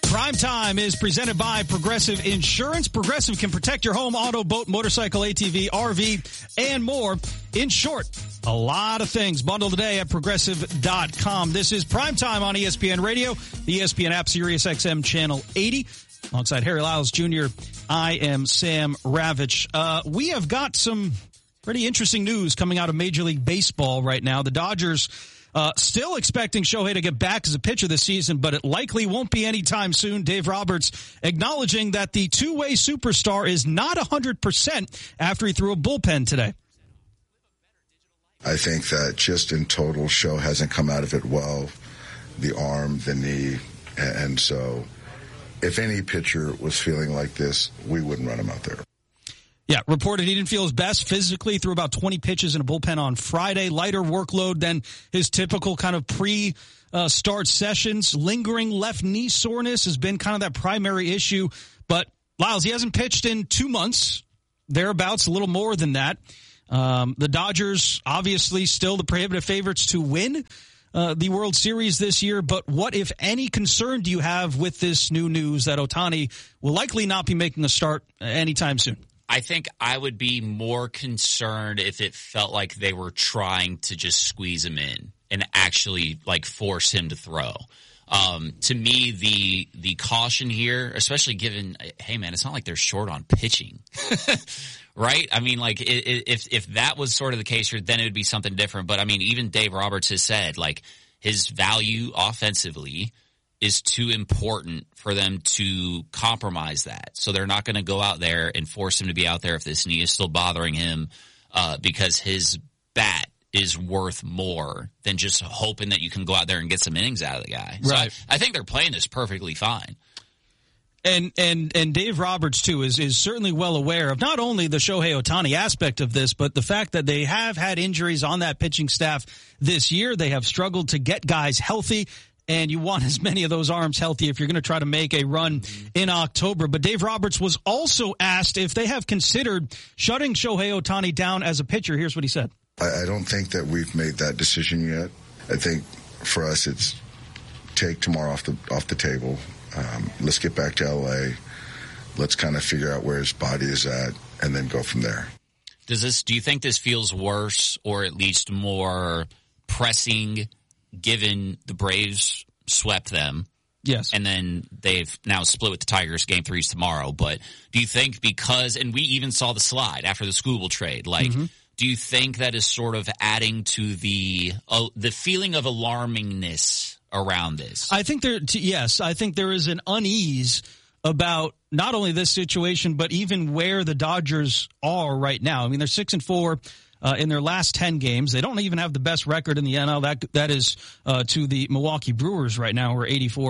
Primetime is presented by Progressive Insurance. Progressive can protect your home, auto, boat, motorcycle, ATV, RV, and more. In short, a lot of things. Bundle today at Progressive.com. This is Primetime on ESPN Radio, the ESPN app, Sirius XM Channel 80. Alongside Harry Lyles Jr., I am Sam Ravitch. We have got some pretty interesting news coming out of Major League Baseball right now. The Dodgers still expecting Shohei to get back as a pitcher this season, but it likely won't be anytime soon. Dave Roberts acknowledging that the two-way superstar is not 100% after he threw a bullpen today. I think that just in total, Show hasn't come out of it well. The arm, the knee, and so if any pitcher was feeling like this, we wouldn't run him out there. Yeah, reported he didn't feel his best physically, threw about 20 pitches in a bullpen on Friday. Lighter workload than his typical kind of pre-start sessions. Lingering left knee soreness has been kind of that primary issue. But, Lyles, he hasn't pitched in 2 months, thereabouts, a little more than that. The Dodgers, obviously, still the prohibitive favorites to win the World Series this year. But what, if any, concern do you have with this new news that Ohtani will likely not be making a start anytime soon? I think I would be more concerned if it felt like they were trying to just squeeze him in and actually like force him to throw. To me, the caution here, especially given, hey man, it's not like they're short on pitching, right? I mean, like if that was sort of the case, then it would be something different. But I mean, even Dave Roberts has said like his value offensively is too important for them to compromise that. So they're not going to go out there and force him to be out there if this knee is still bothering him, because his bat is worth more than just hoping that you can go out there and get some innings out of the guy. Right. So I think they're playing this perfectly fine. And Dave Roberts, too, is certainly well aware of not only the Shohei Ohtani aspect of this, but the fact that they have had injuries on that pitching staff this year. They have struggled to get guys healthy. And you want as many of those arms healthy if you're going to try to make a run in October. But Dave Roberts was also asked if they have considered shutting Shohei Ohtani down as a pitcher. Here's what he said. I don't think that we've made that decision yet. I think for us it's take tomorrow off the table. Let's get back to L.A. Let's kind of figure out where his body is at and then go from there. Do you think this feels worse or at least more pressing given the Braves swept them? Yes. And then they've now split with the Tigers. Game 3 is tomorrow. But do you think and we even saw the slide after the Skubal trade, do you think that is sort of adding to the feeling of alarmingness around this? I think I think there is an unease about not only this situation, but even where the Dodgers are right now. I mean, they're 6-4. In their last 10 games. They don't even have the best record in the NL. That is to the Milwaukee Brewers right now, who are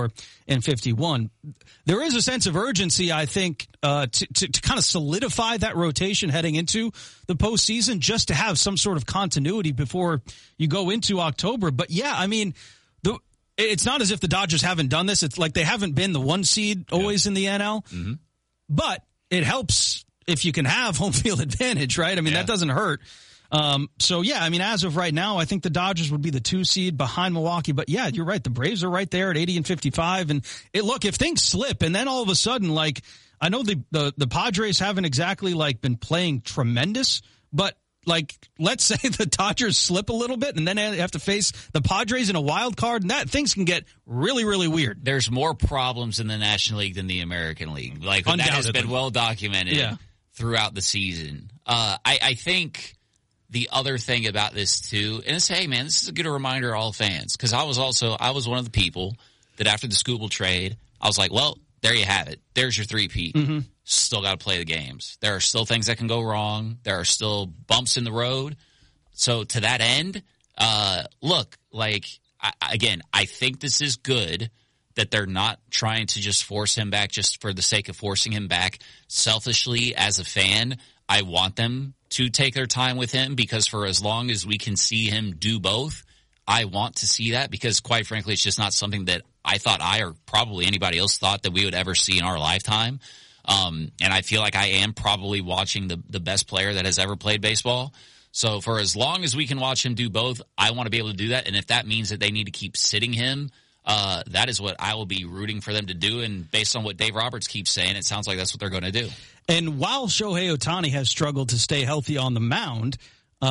84-51. There is a sense of urgency, I think, to kind of solidify that rotation heading into the postseason, just to have some sort of continuity before you go into October. But yeah, I mean, it's not as if the Dodgers haven't done this. It's like they haven't been the one seed always in the NL. Mm-hmm. But it helps if you can have home field advantage, right? I mean, that doesn't hurt. So yeah, I mean, as of right now, I think the Dodgers would be the 2 seed behind Milwaukee. But yeah, you're right. The Braves are right there at 80-55. And look, if things slip and then all of a sudden, like, I know the Padres haven't exactly like been playing tremendous, but like, let's say the Dodgers slip a little bit and then they have to face the Padres in a wild card, and that things can get really, really weird. There's more problems in the National League than the American League. Like, that has been well documented throughout the season. I think the other thing about this too, and it's, hey man, this is a good reminder to all fans, because I was one of the people that after the Skubal trade, I was like, well, there you have it. There's your three-peat. Mm-hmm. Still got to play the games. There are still things that can go wrong. There are still bumps in the road. So to that end, look, like, I think this is good that they're not trying to just force him back just for the sake of forcing him back. Selfishly, as a fan, I want them to take their time with him, because for as long as we can see him do both, I want to see that, because quite frankly, it's just not something that I thought or probably anybody else thought that we would ever see in our lifetime. And I feel like I am probably watching the best player that has ever played baseball. So for as long as we can watch him do both, I want to be able to do that. And if that means that they need to keep sitting him that is what I will be rooting for them to do. And based on what Dave Roberts keeps saying, it sounds like that's what they're going to do. And while Shohei Ohtani has struggled to stay healthy on the mound,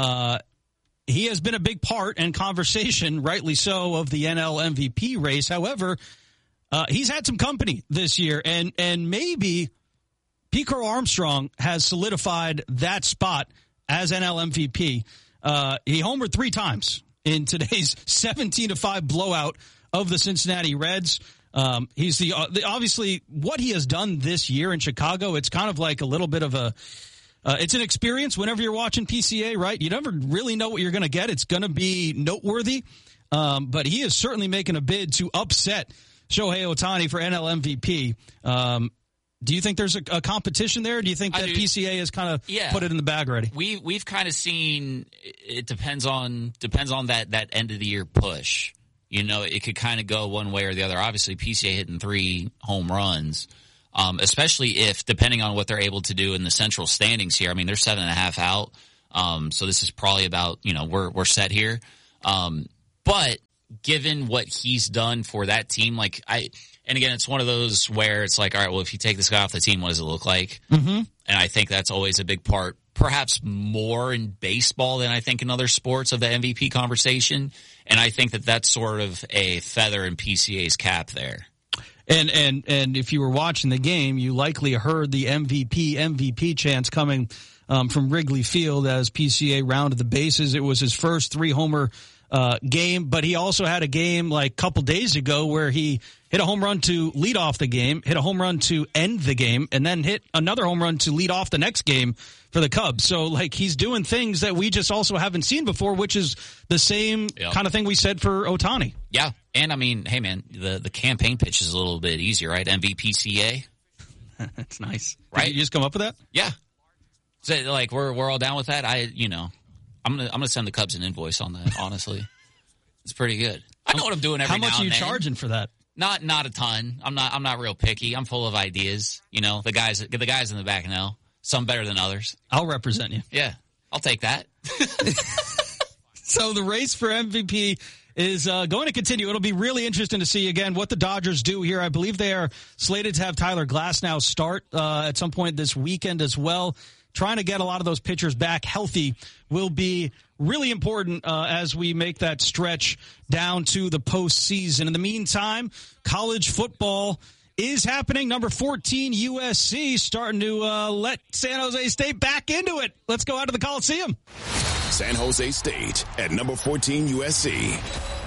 he has been a big part and conversation, rightly so, of the NL MVP race. However, he's had some company this year, and maybe Pete Crow Armstrong has solidified that spot as NL MVP. He homered 3 times in today's 17-5 blowout of the Cincinnati Reds. He's the obviously what he has done this year in Chicago. It's kind of like a little bit of a it's an experience whenever you're watching PCA, right? You never really know what you're going to get. It's going to be noteworthy, but he is certainly making a bid to upset Shohei Ohtani for NL MVP. Do you think there's a competition there? Or do you think that PCA has kind of put it in the bag already? We've kind of seen it depends on that end of the year push. You know, it could kind of go one way or the other. Obviously, PCA hitting 3 home runs, especially if depending on what they're able to do in the central standings here. I mean, they're 7.5 out, so this is probably about we're set here. But given what he's done for that team, and again, it's one of those where it's like, all right, well, if you take this guy off the team, what does it look like? Mm-hmm. And I think that's always a big part, perhaps more in baseball than I think in other sports, of the MVP conversation. And I think that that's sort of a feather in PCA's cap there. And if you were watching the game, you likely heard the MVP chants coming from Wrigley Field as PCA rounded the bases. It was his first 3-homer game, but he also had a game like a couple days ago where he hit a home run to lead off the game, hit a home run to end the game, and then hit another home run to lead off the next game for the Cubs. So, he's doing things that we just also haven't seen before, which is the same kind of thing we said for Ohtani. Yeah, and I mean, hey, man, the campaign pitch is a little bit easier, right? MVPCA. That's nice. Right? Did you just come up with that? Yeah. So, we're all down with that. I'm gonna send the Cubs an invoice on that. Honestly, it's pretty good. I know what I'm doing every now and then. How much are you charging for that? Not a ton. I'm not real picky. I'm full of ideas. The guys in the back know. Some better than others. I'll represent you. Yeah, I'll take that. So the race for MVP is going to continue. It'll be really interesting to see, again, what the Dodgers do here. I believe they are slated to have Tyler Glasnow start at some point this weekend as well. Trying to get a lot of those pitchers back healthy will be really important as we make that stretch down to the postseason. In the meantime, college football is happening. Number 14, USC, starting to let San Jose State back into it. Let's go out to the Coliseum. San Jose State at number 14, USC.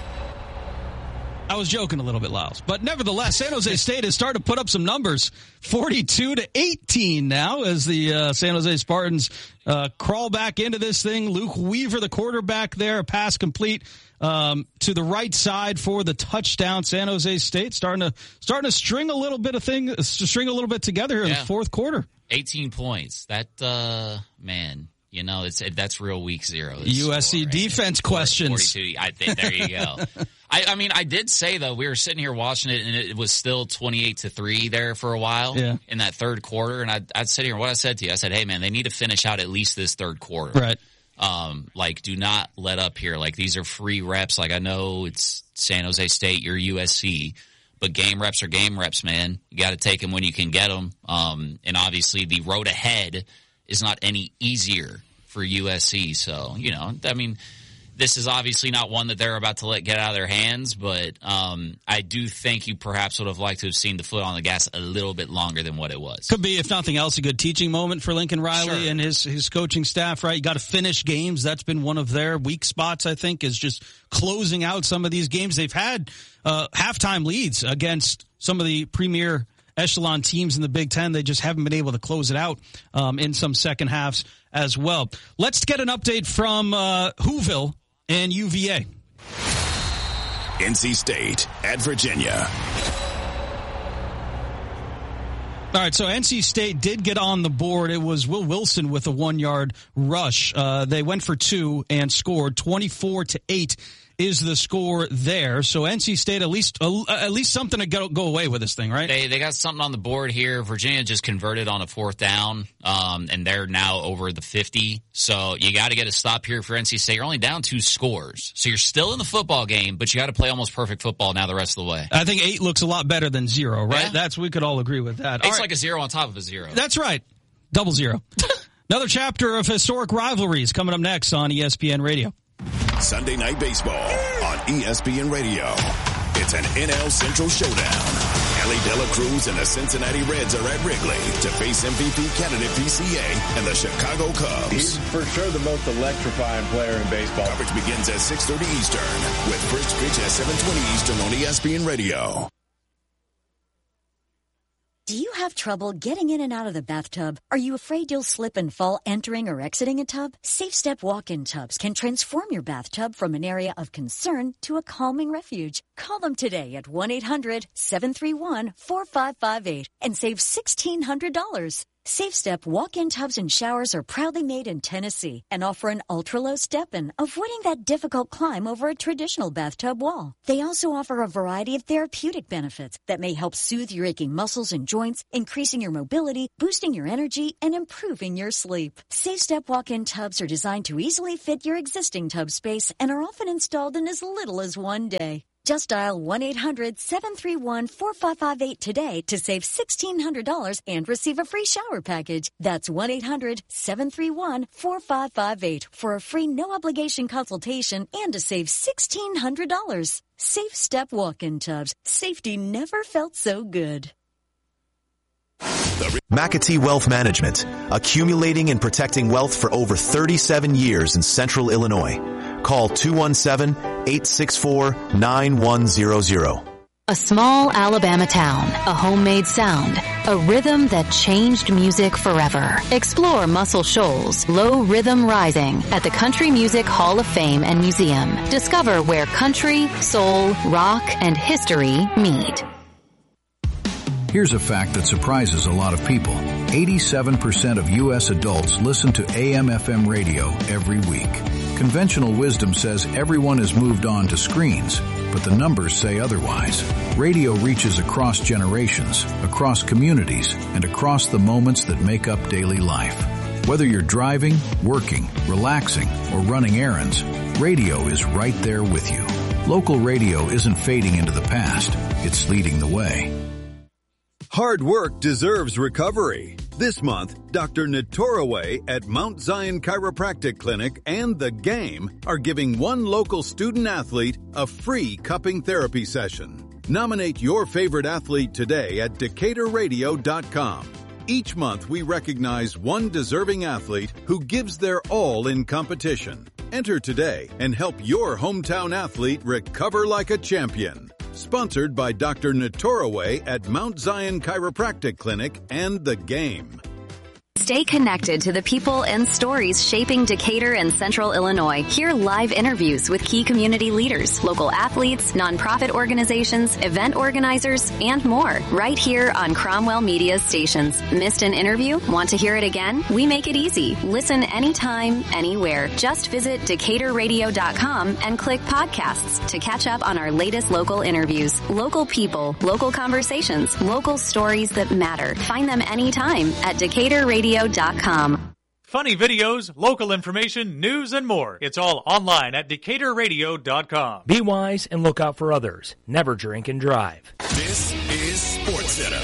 I was joking a little bit, Lyles. But nevertheless, San Jose State has started to put up some numbers. 42-18 now as the San Jose Spartans crawl back into this thing. Luke Weaver, the quarterback there, a pass complete to the right side for the touchdown. San Jose State starting to string a little bit together here in the fourth quarter. 18 points. That man. That's real week 0. USC score, defense questions. 42. I think there you go. I mean, I did say though, we were sitting here watching it, and it was still 28-3 there for a while in that third quarter. And I'd sit here, and what I said to you, I said, hey man, they need to finish out at least this third quarter. Right. Do not let up here. These are free reps. I know it's San Jose State, you're USC, but game reps are game reps, man. You got to take them when you can get them. And obviously the road ahead is not any easier for USC. So, this is obviously not one that they're about to let get out of their hands, but I do think you perhaps would have liked to have seen the foot on the gas a little bit longer than what it was. Could be, if nothing else, a good teaching moment for Lincoln Riley and his coaching staff, right? You got to finish games. That's been one of their weak spots, I think, is just closing out some of these games. They've had halftime leads against some of the premier echelon teams in the Big Ten. They just haven't been able to close it out in some second halves as well. Let's get an update from Whoville and UVA. NC State at Virginia. All right, so NC State did get on the board. It was Will Wilson with a 1-yard rush. They went for 2 and scored 24-8 is the score there. So NC State, at least something to go away with this thing, right? They got something on the board here. Virginia just converted on a 4th down, and they're now over the 50. So you got to get a stop here for NC State. You're only down 2 scores. So you're still in the football game, but you got to play almost perfect football now the rest of the way. I think 8 looks a lot better than 0, right? Yeah. We could all agree with that. It's like a 0 on top of a 0. That's right. Double 0. Another chapter of historic rivalries coming up next on ESPN Radio. Sunday Night Baseball on ESPN Radio. It's an NL Central showdown. Ellie De La Cruz and the Cincinnati Reds are at Wrigley to face MVP candidate PCA and the Chicago Cubs. He's for sure the most electrifying player in baseball. Coverage begins at 6:30 Eastern with first pitch at 7:20 Eastern on ESPN Radio. Do you have trouble getting in and out of the bathtub? Are you afraid you'll slip and fall entering or exiting a tub? Safe Step walk-in tubs can transform your bathtub from an area of concern to a calming refuge. Call them today at 1-800-731-4558 and save $1,600. Safe Step walk-in tubs and showers are proudly made in Tennessee and offer an ultra-low step-in, avoiding that difficult climb over a traditional bathtub wall. They also offer a variety of therapeutic benefits that may help soothe your aching muscles and joints, increasing your mobility, boosting your energy, and improving your sleep. Safe Step walk-in tubs are designed to easily fit your existing tub space and are often installed in as little as 1 day. Just dial 1-800-731-4558 today to save $1,600 and receive a free shower package. That's 1-800-731-4558 for a free no-obligation consultation and to save $1,600. Safe Step walk-in tubs. Safety never felt so good. McAtee Wealth Management, accumulating and protecting wealth for over 37 years in Central Illinois. Call 217-864-9100. A small Alabama town, a homemade sound, a rhythm that changed music forever. Explore Muscle Shoals, Low Rhythm Rising at the Country Music Hall of Fame and Museum. Discover where country, soul, rock, and history meet. Here's a fact that surprises a lot of people. 87% of U.S. adults listen to AM/FM radio every week. Conventional wisdom says everyone has moved on to screens, but the numbers say otherwise. Radio reaches across generations, across communities, and across the moments that make up daily life. Whether you're driving, working, relaxing, or running errands, radio is right there with you. Local radio isn't fading into the past, it's leading the way. Hard work deserves recovery. This month, Dr. Natoraway at Mount Zion Chiropractic Clinic and The Game are giving one local student athlete a free cupping therapy session. Nominate your favorite athlete today at DecaturRadio.com. Each month, we recognize one deserving athlete who gives their all in competition. Enter today and help your hometown athlete recover like a champion. Sponsored by Dr. Natoraway at Mount Zion Chiropractic Clinic and The Game. Stay connected to the people and stories shaping Decatur and Central Illinois. Hear live interviews with key community leaders, local athletes, nonprofit organizations, event organizers, and more. Right here on Cromwell Media stations. Missed an interview? Want to hear it again? We make it easy. Listen anytime, anywhere. Just visit DecaturRadio.com and click podcasts to catch up on our latest local interviews. Local people, local conversations, local stories that matter. Find them anytime at DecaturRadio.com. Funny videos, local information, news, and more. It's all online at DecaturRadio.com. Be wise and look out for others. Never drink and drive. This is SportsCenter.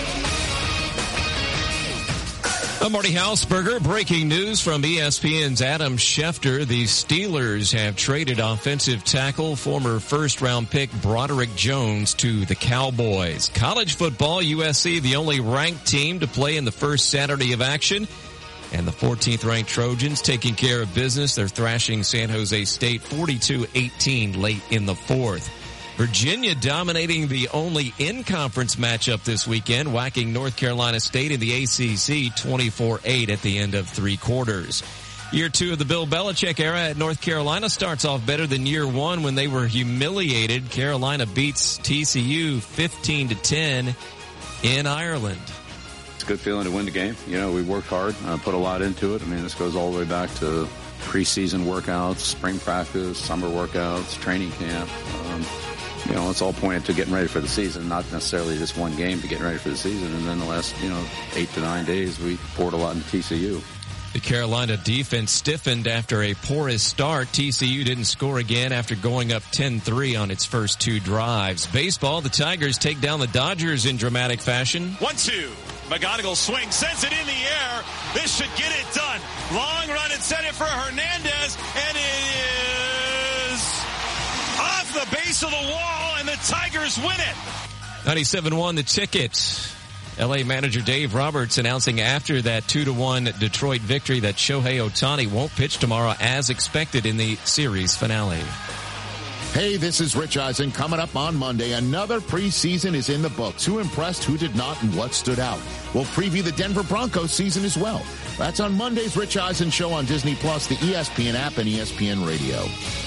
I'm Marty Hausberger. Breaking news from ESPN's Adam Schefter. The Steelers have traded offensive tackle, former first-round pick Broderick Jones to the Cowboys. College football, USC, the only ranked team to play in the first Saturday of action. And the 14th-ranked Trojans taking care of business. They're thrashing San Jose State 42-18 late in the fourth. Virginia dominating the only in-conference matchup this weekend, whacking North Carolina State in the ACC 24-8 at the end of three quarters. Year two of the Bill Belichick era at North Carolina starts off better than year one when they were humiliated. Carolina beats TCU 15-10 in Ireland. It's a good feeling to win the game. You know, we worked hard, put a lot into it. I mean, this goes all the way back to preseason workouts, spring practice, summer workouts, training camp. It's all pointed to getting ready for the season, not necessarily just one game, but getting ready for the season. And then the last, 8 to 9 days, we poured a lot into TCU. The Carolina defense stiffened after a porous start. TCU didn't score again after going up 10-3 on its first 2 drives. Baseball, the Tigers take down the Dodgers in dramatic fashion. 1-2. McGonigal swings, sends it in the air. This should get it done. Long run and set it for Hernandez, and it is off the base of the wall, and the Tigers win it. 97-1 the ticket. LA manager Dave Roberts announcing after that 2-1 Detroit victory that Shohei Ohtani won't pitch tomorrow as expected in the series finale. Hey, this is Rich Eisen. Coming up on Monday, another preseason is in the books. Who impressed, who did not, and what stood out? We'll preview the Denver Broncos season as well. That's on Monday's Rich Eisen Show on Disney+, the ESPN app, and ESPN Radio.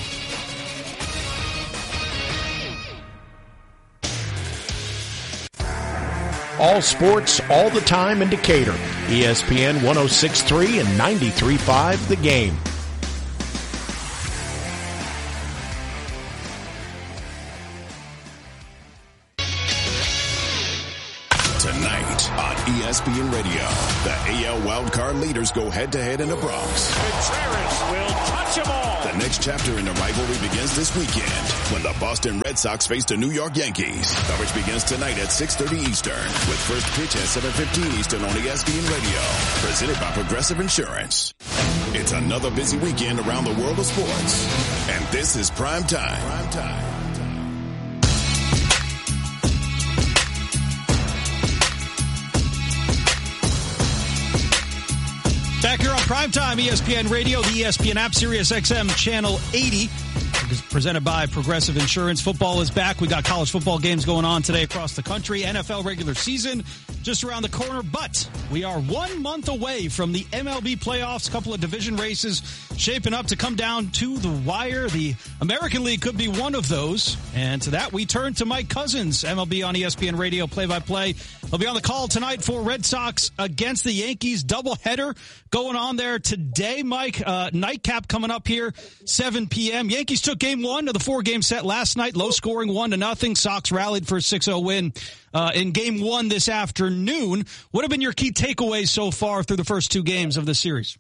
All sports, all the time in Decatur. ESPN 106.3 and 93.5 The Game. Tonight on ESPN Radio, the AL wildcard leaders go head-to-head in the Bronx. Contreras will touch them all. The next chapter in the rivalry begins this weekend when the Boston Red Sox face the New York Yankees. Coverage begins tonight at 6:30 Eastern with first pitch at 7:15 Eastern on ESPN Radio. Presented by Progressive Insurance. It's another busy weekend around the world of sports. And this is Prime Time. Prime Time. Back here on Primetime, ESPN Radio, the ESPN app, Sirius XM Channel 80, presented by Progressive Insurance. Football is back. We got college football games going on today across the country. NFL regular season just around the corner, but we are 1 month away from the MLB playoffs. A couple of division races shaping up to come down to the wire. The American League could be one of those. And to that, we turn to Mike Cousins, MLB on ESPN Radio, play-by-play. He'll be on the call tonight for Red Sox against the Yankees. Doubleheader going on there today, Mike. Nightcap coming up here, 7 p.m. Yankees took game 1 of the 4-game set last night, low scoring 1-0. Sox rallied for a 6-0 win in game 1 this afternoon. What have been your key takeaways so far through the first 2 games of the series?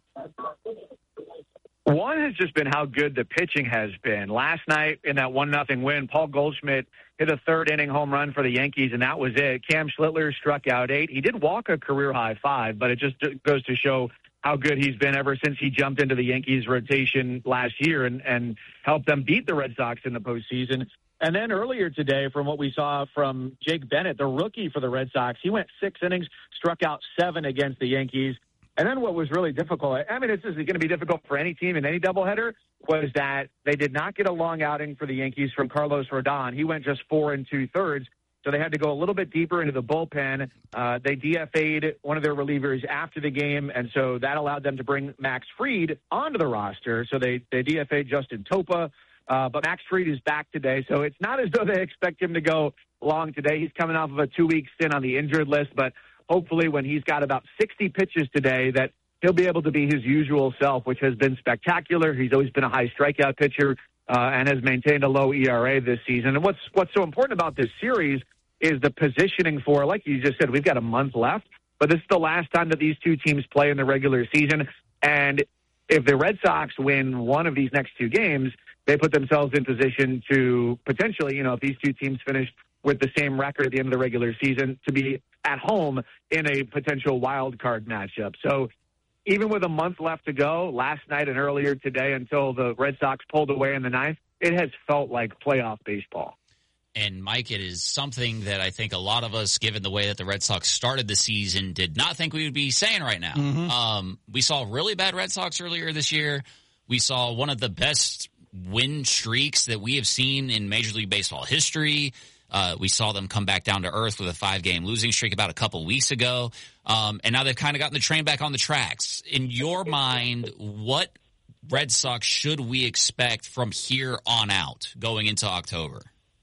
One has just been how good the pitching has been. Last night in that 1-0 win, Paul Goldschmidt hit a third-inning home run for the Yankees, and that was it. Cam Schlittler struck out 8. He did walk a career-high 5, but it just goes to show how good he's been ever since he jumped into the Yankees rotation last year and helped them beat the Red Sox in the postseason. And then earlier today, from what we saw from Jake Bennett, the rookie for the Red Sox, he went 6 innings, struck out 7 against the Yankees. And then what was really difficult, I mean, this is going to be difficult for any team in any doubleheader, was that they did not get a long outing for the Yankees from Carlos Rodon. He went just 4 2/3, so they had to go a little bit deeper into the bullpen. They DFA'd one of their relievers after the game, and so that allowed them to bring Max Fried onto the roster. So they DFA'd Justin Topa, but Max Fried is back today, so it's not as though they expect him to go long today. He's coming off of a 2-week stint on the injured list, but hopefully when he's got about 60 pitches today that he'll be able to be his usual self, which has been spectacular. He's always been a high strikeout pitcher and has maintained a low ERA this season. And what's so important about this series is the positioning for, like you just said, we've got a month left, but this is the last time that these two teams play in the regular season. And if the Red Sox win one of these next 2 games, they put themselves in position to potentially, if these two teams finish with the same record at the end of the regular season, to be at home in a potential wild card matchup. So even with a month left to go, last night and earlier today until the Red Sox pulled away in the 9th, it has felt like playoff baseball. And, Mike, it is something that I think a lot of us, given the way that the Red Sox started the season, did not think we would be saying right now. Mm-hmm. We saw really bad Red Sox earlier this year. We saw one of the best win streaks that we have seen in Major League Baseball history. We saw them come back down to earth with a 5-game losing streak about a couple weeks ago. And now they've kind of gotten the train back on the tracks. In your mind, what Red Sox should we expect from here on out going into October?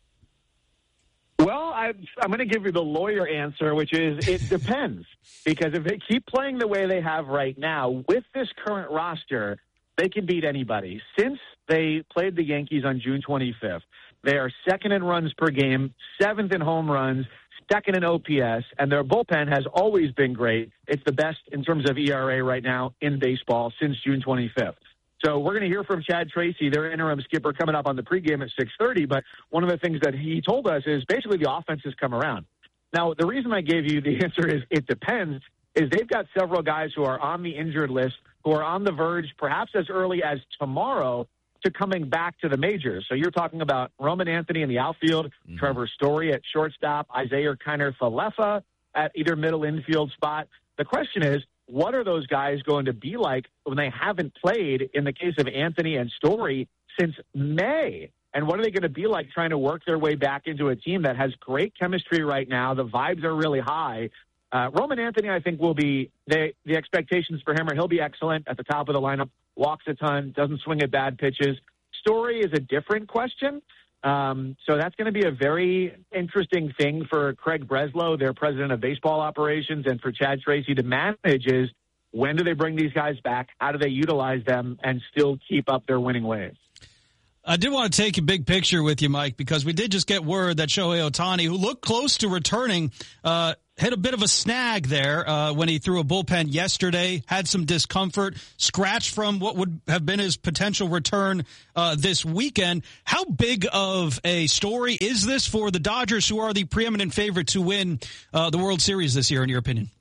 Well, I'm going to give you the lawyer answer, which is it depends. Because if they keep playing the way they have right now, with this current roster, they can beat anybody. Since they played the Yankees on June 25th, they are second in runs per game, seventh in home runs, second in OPS, and their bullpen has always been great. It's the best in terms of ERA right now in baseball since June 25th. So we're going to hear from Chad Tracy, their interim skipper, coming up on the pregame at 6:30. But one of the things that he told us is basically the offense has come around. Now, the reason I gave you the answer is it depends, is they've got several guys who are on the injured list, who are on the verge, perhaps as early as tomorrow, to coming back to the majors. So you're talking about Roman Anthony in the outfield, Trevor Story at shortstop, Isaiah Kiner-Falefa at either middle infield spot. The question is, what are those guys going to be like when they haven't played, in the case of Anthony and Story, since May? And what are they going to be like trying to work their way back into a team that has great chemistry right now? The vibes are really high. Roman Anthony, I think, will be the expectations for him are he'll be excellent at the top of the lineup, walks a ton, doesn't swing at bad pitches. Story is a different question. So that's going to be a very interesting thing for Craig Breslow, their president of baseball operations, and for Chad Tracy to manage is, when do they bring these guys back? How do they utilize them and still keep up their winning ways? I did want to take a big picture with you, Mike, because we did just get word that Shohei Ohtani, who looked close to returning, hit a bit of a snag there when he threw a bullpen yesterday, had some discomfort, scratched from what would have been his potential return this weekend. How big of a story is this for the Dodgers, who are the preeminent favorite to win the World Series this year, in your opinion?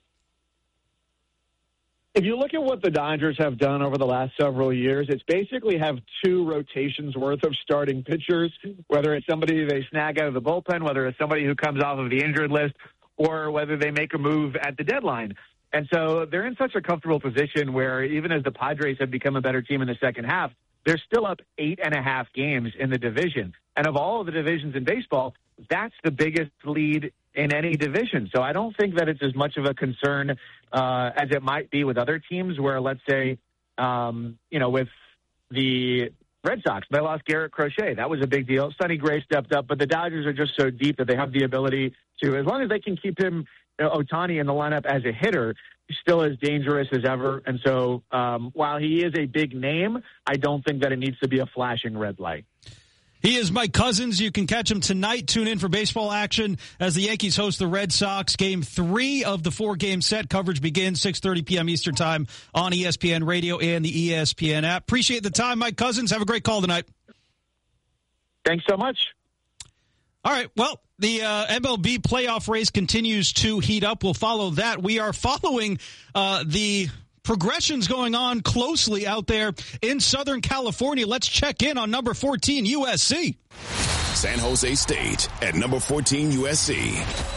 If you look at what the Dodgers have done over the last several years, it's basically have two rotations worth of starting pitchers, whether it's somebody they snag out of the bullpen, whether it's somebody who comes off of the injured list, or whether they make a move at the deadline. And so they're in such a comfortable position where even as the Padres have become a better team in the second half, they're still up 8.5 games in the division. And of all of the divisions in baseball, that's the biggest lead in any division. So I don't think that it's as much of a concern as it might be with other teams where, let's say, with the Red Sox, they lost Garrett Crochet. That was a big deal. Sonny Gray stepped up, but the Dodgers are just so deep that they have the ability to, as long as they can keep him, Ohtani, in the lineup as a hitter, he's still as dangerous as ever. And so while he is a big name, I don't think that it needs to be a flashing red light. He is Mike Cousins. You can catch him tonight. Tune in for baseball action as the Yankees host the Red Sox. Game 3 of the 4-game set. Coverage begins 6:30 p.m. Eastern Time on ESPN Radio and the ESPN app. Appreciate the time, Mike Cousins. Have a great call tonight. Thanks so much. All right. Well, the MLB playoff race continues to heat up. We'll follow that. We are following the progressions going on closely out there in Southern California. Let's check in on number 14, USC. San Jose State at number 14, USC.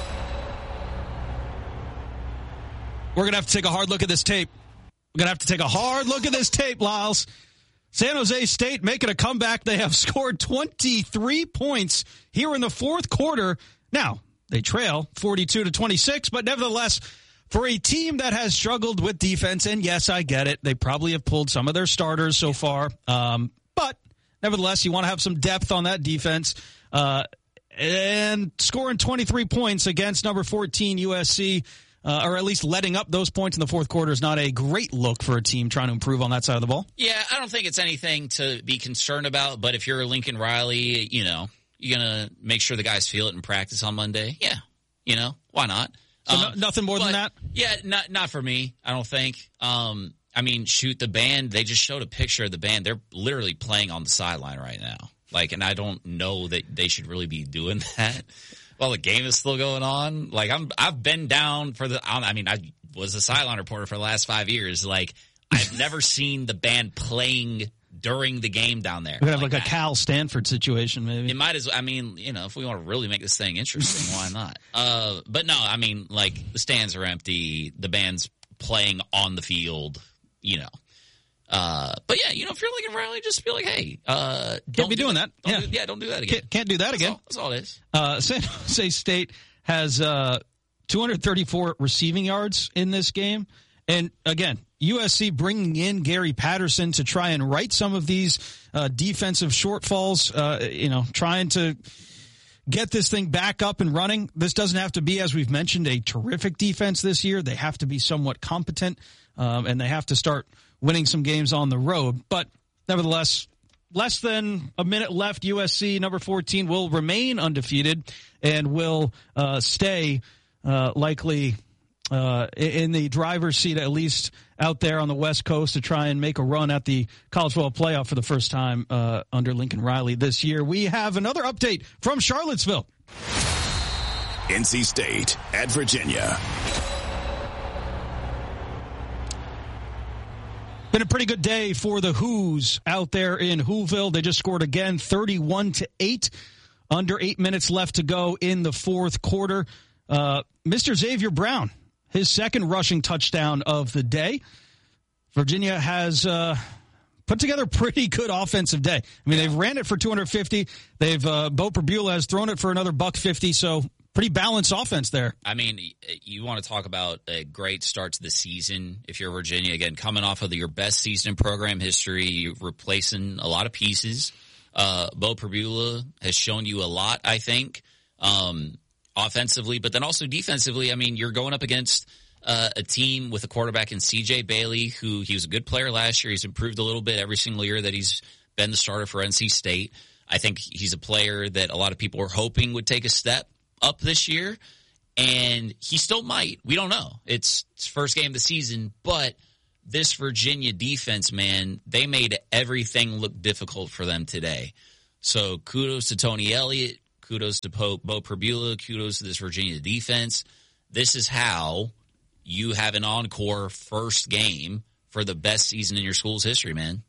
We're going to have to take a hard look at this tape. Lyles. San Jose State making a comeback. They have scored 23 points here in the fourth quarter. Now, they trail 42-26, but nevertheless, for a team that has struggled with defense, and yes, I get it, they probably have pulled some of their starters so far, but nevertheless, you want to have some depth on that defense, and scoring 23 points against number 14 USC, or at least letting up those points in the fourth quarter, is not a great look for a team trying to improve on that side of the ball. Yeah, I don't think it's anything to be concerned about, but if you're Lincoln Riley, you're going to make sure the guys feel it in practice on Monday. Yeah, why not? So nothing more than that? Yeah, not for me, I don't think. Shoot, the band, they just showed a picture of the band. They're literally playing on the sideline right now. And I don't know that they should really be doing that while the game is still going on. I've been down for I was a sideline reporter for the last 5 years. I've never seen the band playing during the game down there. We have a Cal Stanford situation, maybe. It might as well. If we want to really make this thing interesting, why not? But no, the stands are empty. The band's playing on the field, But yeah, if you're Lincoln Riley, just be like, hey, don't be doing that. Don't do that again. Can't do that again. That's all it is. San Jose State has 234 receiving yards in this game. And again, USC bringing in Gary Patterson to try and right some of these defensive shortfalls, trying to get this thing back up and running. This doesn't have to be, as we've mentioned, a terrific defense this year. They have to be somewhat competent, and they have to start winning some games on the road. But nevertheless, less than a minute left. USC, number 14, will remain undefeated and will stay likely in the driver's seat, at least out there on the West Coast, to try and make a run at the college football playoff for the first time under Lincoln Riley this year. We have another update from Charlottesville. NC State at Virginia. Been a pretty good day for the Hoos out there in Whoville. They just scored again, 31-8. Under 8 minutes left to go in the fourth quarter. Mr. Xavier Brown, his second rushing touchdown of the day. Virginia has put together a pretty good offensive day. I mean, they've ran it for 250. They've Bo Perbula has thrown it for another $150. So pretty balanced offense there. I mean, you want to talk about a great start to the season. If you're Virginia, again, coming off of your best season in program history, you're replacing a lot of pieces. Bo Perbula has shown you a lot, I think, offensively, but then also defensively. I mean, you're going up against a team with a quarterback in C.J. Bailey, who he was a good player last year. He's improved a little bit every single year that he's been the starter for NC State. I think he's a player that a lot of people are hoping would take a step up this year, and he still might. We don't know. It's first game of the season, but this Virginia defense, man, they made everything look difficult for them today. So kudos to Tony Elliott, kudos to Bo Perbula, kudos to this Virginia defense. This is how you have an encore first game for the best season in your school's history, man.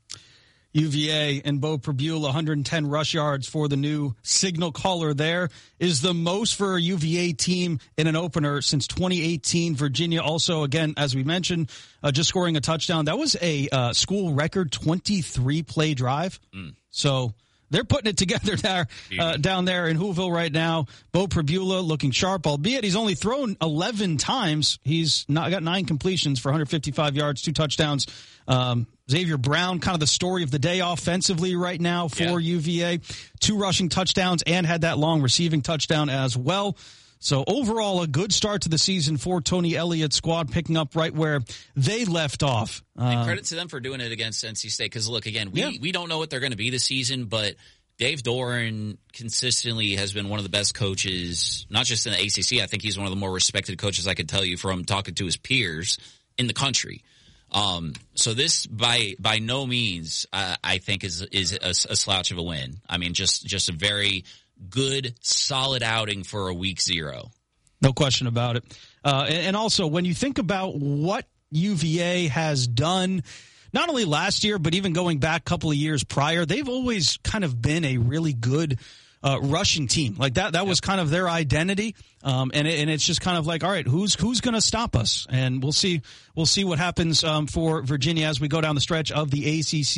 UVA and Bo Perbula, 110 rush yards for the new signal caller there, is the most for a UVA team in an opener since 2018. Virginia also, again, as we mentioned, just scoring a touchdown. That was a school record 23-play drive. So they're putting it together there, down there in Whoville right now. Bo Perbula looking sharp, albeit he's only thrown 11 times. He's got 9 completions for 155 yards, 2 touchdowns. Xavier Brown, kind of the story of the day offensively right now for UVA. 2 rushing touchdowns and had that long receiving touchdown as well. So overall, a good start to the season for Tony Elliott's squad, picking up right where they left off. And credit to them for doing it against NC State. Because, look, again, we don't know what they're going to be this season, but Dave Doeren consistently has been one of the best coaches, not just in the ACC. I think he's one of the more respected coaches, I could tell you, from talking to his peers in the country. So this by no means, I think is a slouch of a win. I mean, just a very good, solid outing for a week 0. No question about it. And also, when you think about what UVA has done, not only last year, but even going back a couple of years prior, they've always kind of been a really good rushing team. Like that was kind of their identity. And it's just kind of like, all right, who's going to stop us? And we'll see what happens for Virginia as we go down the stretch of the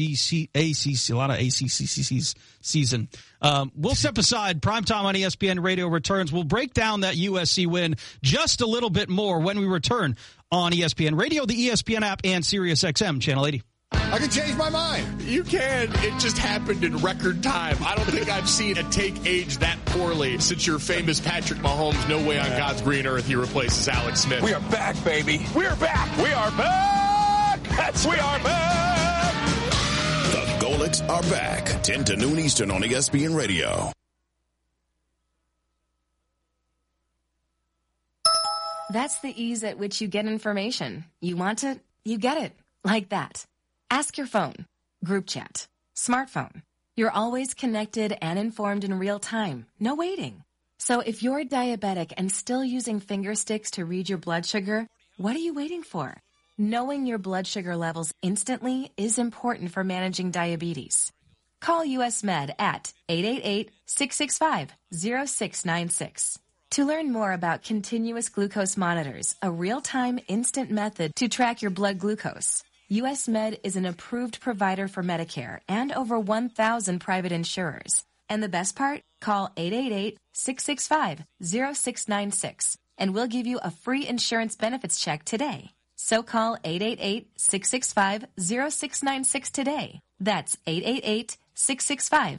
ACC, a lot of ACC season. We'll step aside. Primetime on ESPN Radio returns. We'll break down that USC win just a little bit more when we return on ESPN Radio, the ESPN app, and SiriusXM Channel 80. I can change my mind. You can. It just happened in record time. I don't think I've seen a take age that poorly since your famous Patrick Mahomes, no way on God's green earth he replaces Alex Smith. We are back, baby. We are back. We are back. We are back. The Golics are back. 10 to noon Eastern on ESPN Radio. That's the ease at which you get information. You want it, you get it. Like that. Ask your phone, group chat, smartphone. You're always connected and informed in real time. No waiting. So if you're diabetic and still using finger sticks to read your blood sugar, what are you waiting for? Knowing your blood sugar levels instantly is important for managing diabetes. Call US Med at 888-665-0696. To learn more about continuous glucose monitors, a real-time instant method to track your blood glucose. US Med is an approved provider for Medicare and over 1,000 private insurers. And the best part? Call 888-665-0696 and we'll give you a free insurance benefits check today. So call 888-665-0696 today. That's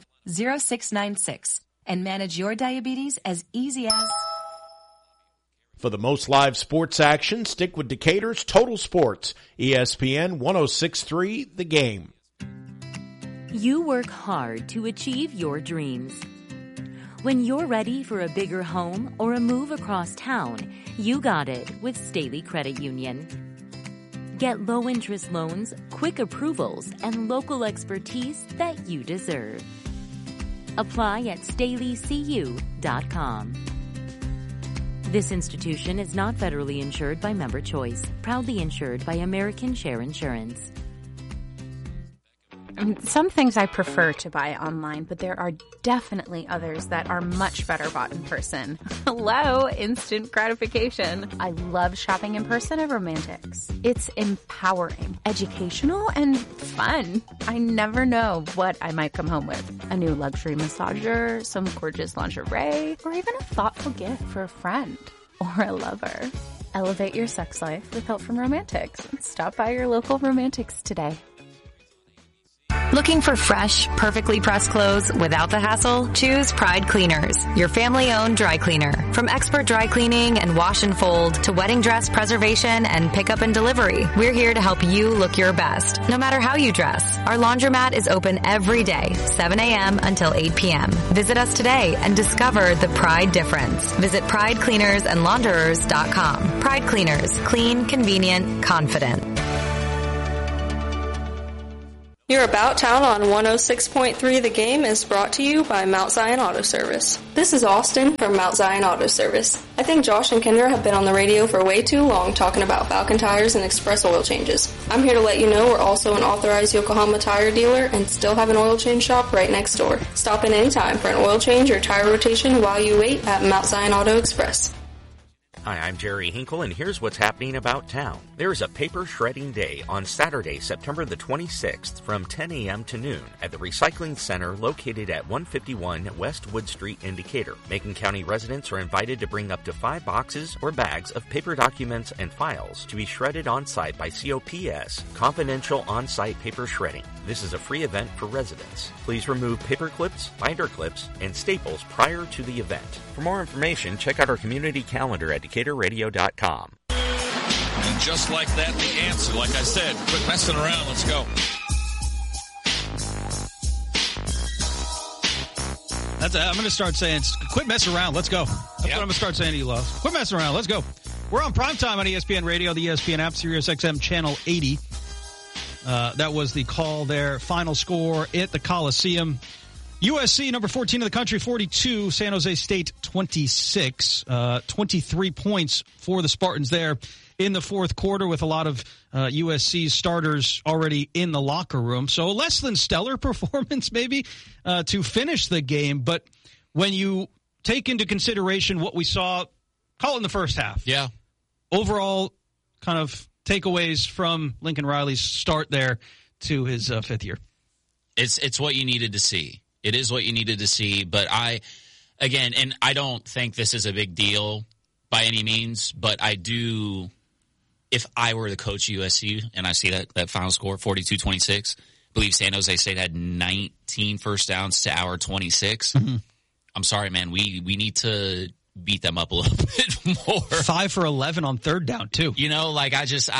888-665-0696 and manage your diabetes as easy as... For the most live sports action, stick with Decatur's Total Sports, ESPN 106.3 The Game. You work hard to achieve your dreams. When you're ready for a bigger home or a move across town, you got it with Staley Credit Union. Get low-interest loans, quick approvals, and local expertise that you deserve. Apply at StaleyCU.com. This institution is not federally insured by Member Choice, proudly insured by American Share Insurance. Some things I prefer to buy online, but there are definitely others that are much better bought in person. Hello, instant gratification. I love shopping in person at Romantics. It's empowering, educational, and fun. I never know what I might come home with. A new luxury massager, some gorgeous lingerie, or even a thoughtful gift for a friend or a lover. Elevate your sex life with help from Romantics. Stop by your local Romantics today. Looking for fresh, perfectly pressed clothes without the hassle? Choose Pride Cleaners, your family-owned dry cleaner. From expert dry cleaning and wash and fold to wedding dress preservation and pickup and delivery, we're here to help you look your best, no matter how you dress. Our laundromat is open every day, 7 a.m. until 8 p.m. Visit us today and discover the Pride difference. Visit PrideCleanersandLaunderers.com. Pride Cleaners, clean, convenient, confident. Your About Town on 106.3 The Game is brought to you by Mount Zion Auto Service. This is Austin from Mount Zion Auto Service. I think Josh and Kendra have been on the radio for way too long talking about Falcon tires and express oil changes. I'm here to let you know we're also an authorized Yokohama tire dealer and still have an oil change shop right next door. Stop in anytime for an oil change or tire rotation while you wait at Mount Zion Auto Express. Hi, I'm Jerry Hinkle, and here's what's happening about town. There is a paper shredding day on Saturday, September the 26th from 10 a.m. to noon at the Recycling Center located at 151 West Wood Street in Decatur. Macon County residents are invited to bring up to 5 boxes or bags of paper documents and files to be shredded on-site by COPS, Confidential On-Site Paper Shredding. This is a free event for residents. Please remove paper clips, binder clips, and staples prior to the event. For more information, check out our community calendar at DecaturRadio.com. And just like that, the answer, like I said, quit messing around, let's go. I'm going to start saying, quit messing around, let's go. That's what I'm going to start saying to you, Love. Quit messing around, let's go. We're on primetime on ESPN Radio, the ESPN app, Sirius XM Channel 80. That was the call there. Final score at the Coliseum. USC, number 14 in the country, 42. San Jose State, 26. 23 points for the Spartans there in the fourth quarter with a lot of USC starters already in the locker room. So less than stellar performance maybe to finish the game. But when you take into consideration what we saw, call it in the first half. Yeah. Overall kind of takeaways from Lincoln Riley's start there to his fifth year. It's what you needed to see. It is what you needed to see. But I don't think this is a big deal by any means, but I do, if I were the coach of USC and I see that final score, 42-26, I believe San Jose State had 19 first downs to our 26. Mm-hmm. I'm sorry, man. We need to beat them up a little bit more. 5 for 11 on third down, too. You know, like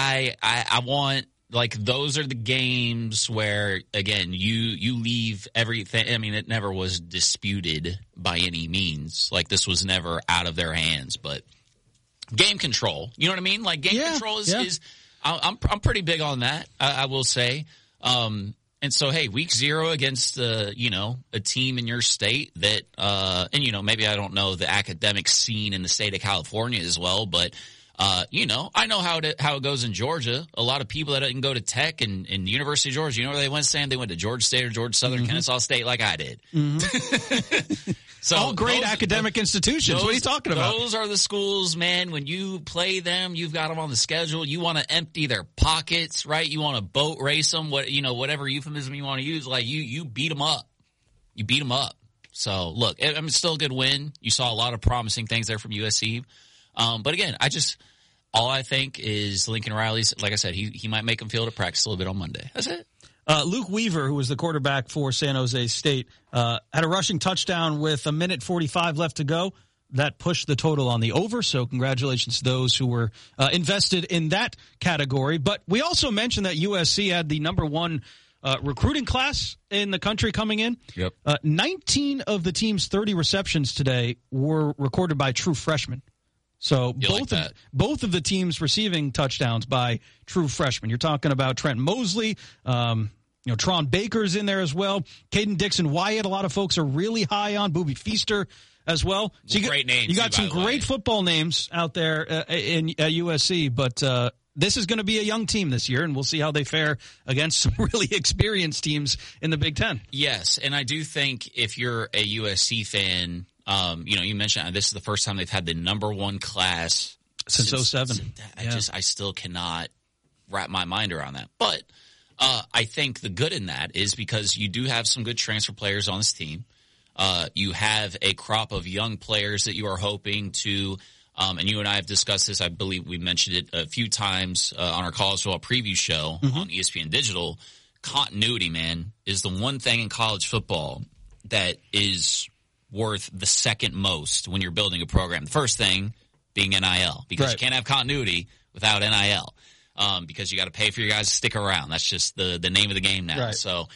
I want, like, those are the games where, again, you leave everything. I mean, it never was disputed by any means. Like, this was never out of their hands, but game control. You know what I mean? Like, game control is I'm pretty big on that, I will say. And so, hey, week 0 against, a team in your state that, and maybe I don't know the academic scene in the state of California as well, but, I know how it goes in Georgia. A lot of people that didn't go to Tech and University of Georgia, you know where they went, Sam? They went to Georgia State or Georgia Southern, Kennesaw State like I did. Mm-hmm. So all great academic institutions. What are you talking about? Those are the schools, man. When you play them, you've got them on the schedule. You want to empty their pockets, right? You want to boat race them, whatever euphemism you want to use. Like, you beat them up. You beat them up. So, look, it's still a good win. You saw a lot of promising things there from USC. But again, all I think is Lincoln Riley's, like I said, he might make them feel to practice a little bit on Monday. That's it. Luke Weaver, who was the quarterback for San Jose State, had a rushing touchdown with 1:45 left to go. that pushed the total on the over. So congratulations to those who were invested in that category. But we also mentioned that USC had the number one recruiting class in the country coming in. Yep. 19 of the team's 30 receptions today were recorded by true freshmen. So both of the teams receiving touchdowns by true freshmen. You're talking about Trent Mosley, Tron Baker's in there as well. Caden Dixon-Wyatt, a lot of folks are really high on. Booby Feaster as well. So great names. You got some great football names out there at USC, but this is going to be a young team this year, and we'll see how they fare against some really experienced teams in the Big Ten. Yes, and I do think if you're a USC fan, you mentioned this is the first time they've had the number one class since 2007. I still cannot wrap my mind around that. But I think the good in that is because you do have some good transfer players on this team. You have a crop of young players that you are hoping to and you and I have discussed this. I believe we mentioned it a few times on our college football preview show on ESPN Digital. Continuity, man, is the one thing in college football that is worth the second most when you're building a program. The first thing being NIL, because you can't have continuity without NIL, because you got to pay for your guys to stick around. That's just the name of the game now. Right. So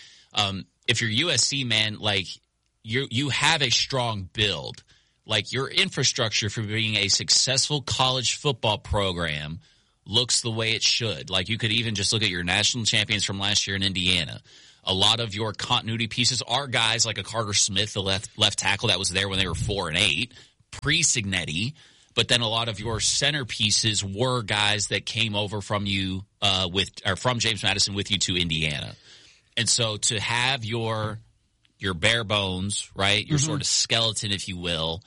if you're USC, man, like you have a strong build. Like your infrastructure for being a successful college football program looks the way it should. Like you could even just look at your national champions from last year in Indiana. A lot of your continuity pieces are guys like a Carter Smith, the left tackle that was there when they were 4-8, pre-Signetti. But then a lot of your centerpieces were guys that came over from you from James Madison with you to Indiana. And so to have your bare bones, right, your sort of skeleton, if you will,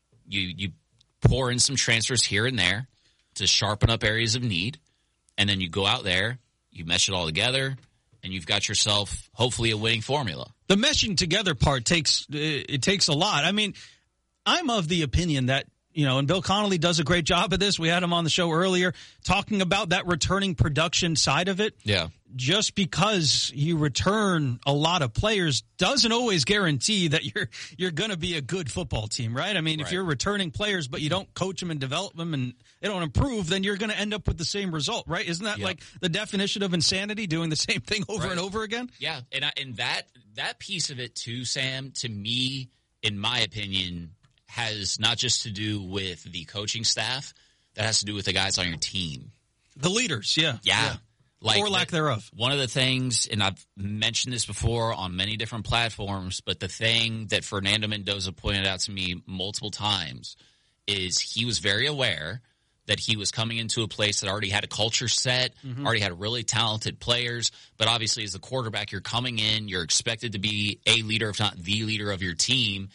you pour in some transfers here and there to sharpen up areas of need, and then you go out there, you mesh it all together, and you've got yourself, hopefully, a winning formula. The meshing together part takes a lot. I mean, I'm of the opinion that, and Bill Connolly does a great job of this. We had him on the show earlier talking about that returning production side of it. Yeah. Just because you return a lot of players doesn't always guarantee that you're going to be a good football team, right? I mean, if you're returning players but you don't coach them and develop them and they don't improve, then you're going to end up with the same result, right? Isn't that like the definition of insanity, doing the same thing over and over again? Yeah, and that piece of it too, Sam, to me, in my opinion, has not just to do with the coaching staff, that has to do with the guys on your team. The leaders, yeah. Like or lack thereof. One of the things, and I've mentioned this before on many different platforms, but the thing that Fernando Mendoza pointed out to me multiple times is he was very aware that he was coming into a place that already had a culture set, already had really talented players, but obviously as the quarterback, you're coming in, you're expected to be a leader, if not the leader of your team.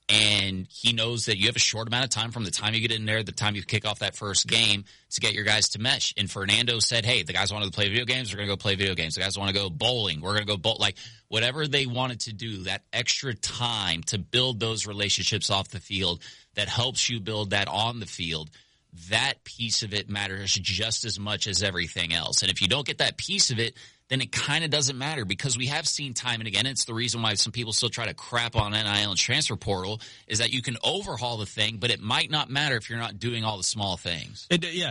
And he knows that you have a short amount of time from the time you get in there, the time you kick off that first game to get your guys to mesh. And Fernando said, hey, the guys wanted to play video games, we're going to go play video games. The guys want to go bowling, we're going to go bowl. Like, whatever they wanted to do, that extra time to build those relationships off the field that helps you build that on the field, that piece of it matters just as much as everything else. And if you don't get that piece of it, then it kind of doesn't matter, because we have seen time and again, it's the reason why some people still try to crap on NIL and transfer portal, is that you can overhaul the thing, but it might not matter if you're not doing all the small things.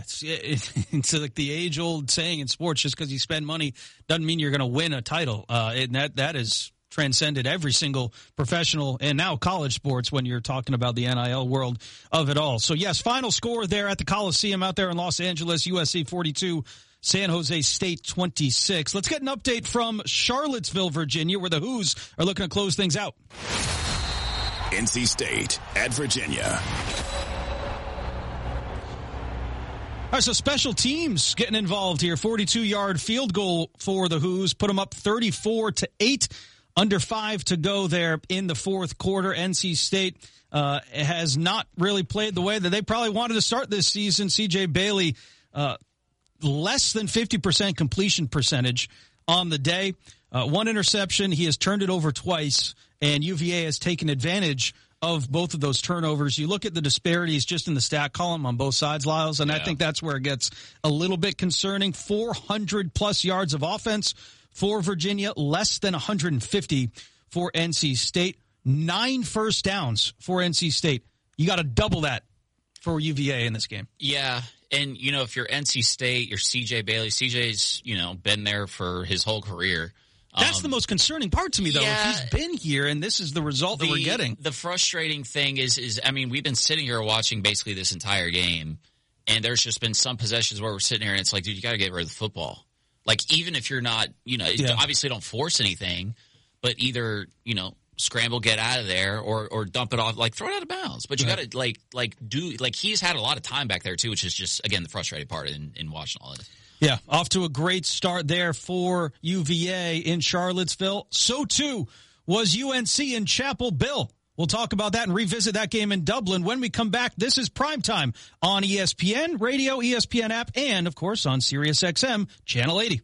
It's like the age-old saying in sports, just because you spend money doesn't mean you're going to win a title. And that is transcended every single professional and now college sports when you're talking about the NIL world of it all. So, yes, final score there at the Coliseum out there in Los Angeles, USC 42, San Jose State 26. Let's get an update from Charlottesville, Virginia, where the Hoos are looking to close things out. NC State at Virginia. All right, so special teams getting involved here. 42-yard field goal for the Hoos. Put them up 34-8. Under 5 to go there in the fourth quarter. NC State has not really played the way that they probably wanted to start this season. C.J. Bailey, less than 50% completion percentage on the day. One interception. He has turned it over twice, and UVA has taken advantage of both of those turnovers. You look at the disparities just in the stat column on both sides, Lyles, and I think that's where it gets a little bit concerning. 400-plus yards of offense for Virginia, less than 150 for NC State. 9 first downs for NC State, You got to double that for UVA in this game. Yeah, and, if you're NC State, you're CJ Bailey. CJ's, been there for his whole career. That's the most concerning part to me, though. Yeah, if he's been here and this is the result that we're getting. The frustrating thing is, we've been sitting here watching basically this entire game, and there's just been some possessions where we're sitting here and it's like, dude, you got to get rid of the football. Like, even if you're not, obviously don't force anything, but either, scramble, get out of there, or dump it off, like throw it out of bounds. But you got to he's had a lot of time back there too, which is just, again, the frustrating part in watching all of this. Yeah, off to a great start there for UVA in Charlottesville. So too was UNC in Chapel Hill. We'll talk about that and revisit that game in Dublin when we come back. This is Primetime on ESPN Radio, ESPN app, and of course on SiriusXM Channel 80.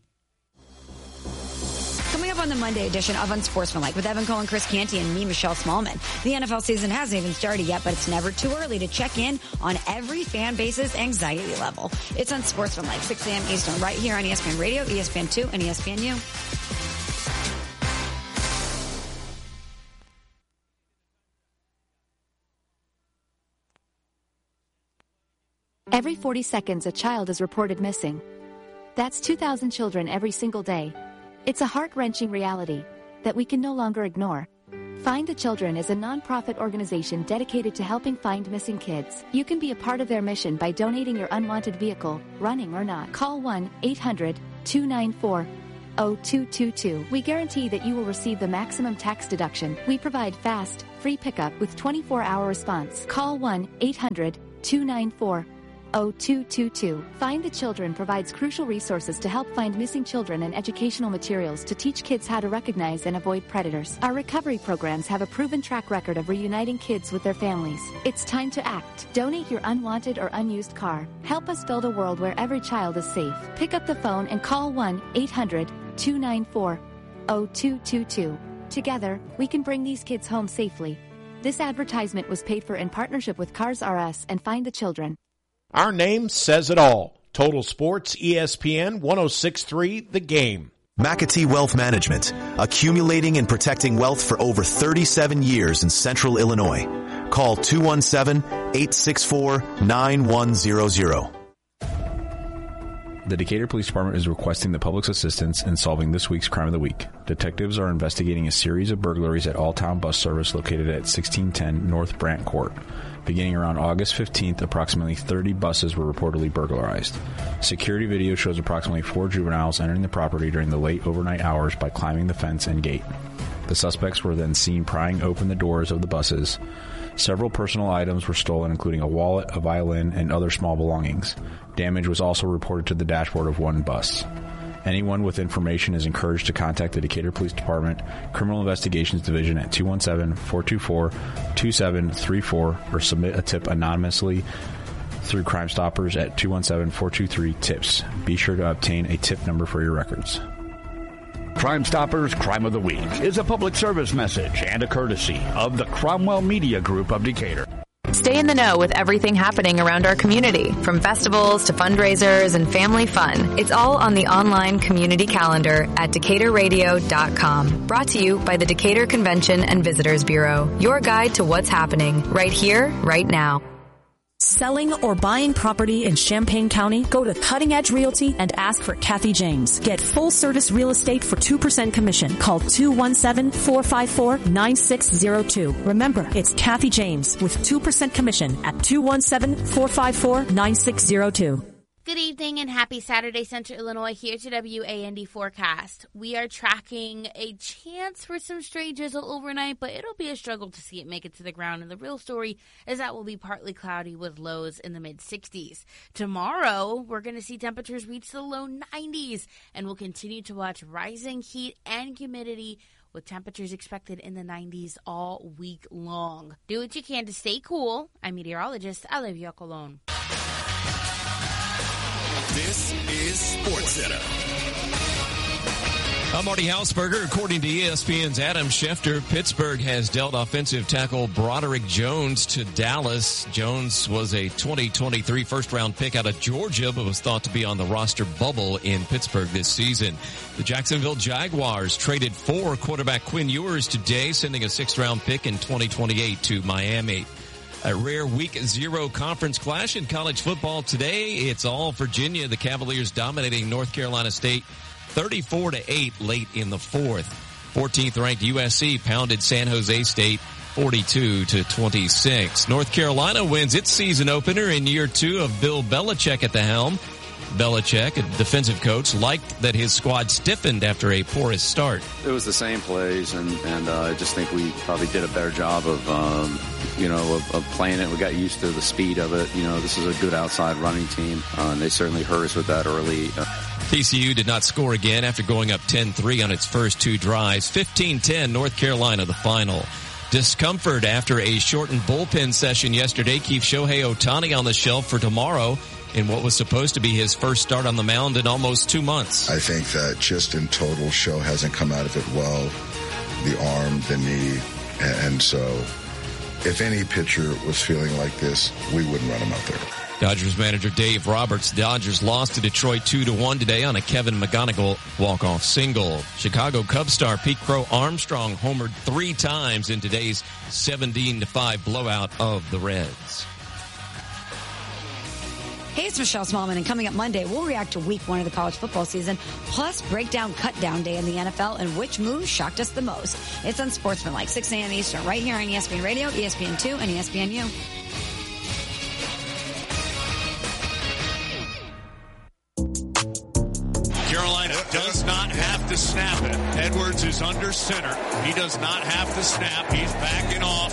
Coming up on the Monday edition of Unsportsmanlike with Evan Cohen, Chris Canty, and me, Michelle Smallman. The NFL season hasn't even started yet, but it's never too early to check in on every fan base's anxiety level. It's Unsportsmanlike, 6 a.m. Eastern, right here on ESPN Radio, ESPN2, and ESPNU. Every 40 seconds, a child is reported missing. That's 2,000 children every single day. It's a heart-wrenching reality that we can no longer ignore. Find the Children is a non-profit organization dedicated to helping find missing kids. You can be a part of their mission by donating your unwanted vehicle, running or not. Call 1-800-294-0222. We guarantee that you will receive the maximum tax deduction. We provide fast, free pickup with 24-hour response. Call 1-800-294-0222. Find the Children provides crucial resources to help find missing children and educational materials to teach kids how to recognize and avoid predators. Our recovery programs have a proven track record of reuniting kids with their families. It's time to act. Donate your unwanted or unused car. Help us build a world where every child is safe. Pick up the phone and call 1-800-294-0222. Together, we can bring these kids home safely. This advertisement was paid for in partnership with Cars R Us and Find the Children. Our name says it all. Total Sports, ESPN 106.3, The Game. McAtee Wealth Management, accumulating and protecting wealth for over 37 years in Central Illinois. Call 217-864-9100. The Decatur Police Department is requesting the public's assistance in solving this week's Crime of the Week. Detectives are investigating a series of burglaries at All-Town Bus Service located at 1610 North Brant Court. Beginning around August 15th, approximately 30 buses were reportedly burglarized. Security video shows approximately 4 juveniles entering the property during the late overnight hours by climbing the fence and gate. The suspects were then seen prying open the doors of the buses. Several personal items were stolen, including a wallet, a violin, and other small belongings. Damage was also reported to the dashboard of one bus. Anyone with information is encouraged to contact the Decatur Police Department Criminal Investigations Division at 217-424-2734 or submit a tip anonymously through Crime Stoppers at 217-423-TIPS. Be sure to obtain a tip number for your records. Crime Stoppers Crime of the Week is a public service message and a courtesy of the Cromwell Media Group of Decatur. Stay in the know with everything happening around our community, from festivals to fundraisers and family fun. It's all on the online community calendar at DecaturRadio.com. Brought to you by the Decatur Convention and Visitors Bureau. Your guide to what's happening right here, right now. Selling or buying property in Champaign County? Go to Cutting Edge Realty and ask for Kathy James. Get full service real estate for 2% commission. Call 217-454-9602. Remember, it's Kathy James with 2% commission at 217-454-9602. Good evening and happy Saturday, Central Illinois. Here's your WAND forecast. We are tracking a chance for some stray drizzle overnight, but it'll be a struggle to see it make it to the ground. And the real story is that will be partly cloudy with lows in the mid-60s. Tomorrow, we're going to see temperatures reach the low 90s, and we'll continue to watch rising heat and humidity with temperatures expected in the 90s all week long. Do what you can to stay cool. I'm meteorologist Olivia Colon. This is SportsCenter. I'm Marty Hausberger. According to ESPN's Adam Schefter, Pittsburgh has dealt offensive tackle Broderick Jones to Dallas. Jones was a 2023 first-round pick out of Georgia, but was thought to be on the roster bubble in Pittsburgh this season. The Jacksonville Jaguars traded for quarterback Quinn Ewers today, sending a 6th-round pick in 2028 to Miami. A rare Week 0 conference clash in college football today. It's all Virginia. The Cavaliers dominating North Carolina State 34-8 late in the fourth. 14th ranked USC pounded San Jose State 42-26. North Carolina wins its season opener in year 2 of Bill Belichick at the helm. Belichick, a defensive coach, liked that his squad stiffened after a porous start. It was the same plays, and I just think we probably did a better job of playing it. We got used to the speed of it. This is a good outside running team, and they certainly hurt us with that early. TCU did not score again after going up 10-3 on its first 2 drives. 15-10, North Carolina the final. Discomfort after a shortened bullpen session yesterday keeps Shohei Ohtani on the shelf for tomorrow in what was supposed to be his first start on the mound in almost 2 months. I think that just in total, Show hasn't come out of it well. The arm, the knee, and so if any pitcher was feeling like this, we wouldn't run him out there. Dodgers manager Dave Roberts. Dodgers lost to Detroit 2-1 today on a Kevin McGonigal walk-off single. Chicago Cubs star Pete Crow Armstrong homered 3 times in today's 17-5 blowout of the Reds. Hey, it's Michelle Smallman, and coming up Monday, we'll react to week 1 of the college football season, plus break down cut-down day in the NFL and which moves shocked us the most. It's Unsportsmanlike, 6 a.m. Eastern, right here on ESPN Radio, ESPN2, and ESPNU. Carolina does not have to snap it. Edwards is under center. He does not have to snap. He's backing off.